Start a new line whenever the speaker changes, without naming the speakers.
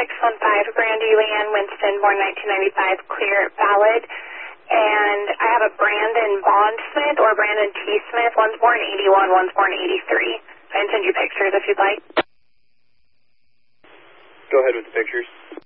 615, Brandy Leanne Winston, born 1995, clear, valid. And I have a Brandon Bond Smith or Brandon T. Smith. One's born 81, one's born 83. I can send you pictures if you'd like.
Go ahead with the pictures.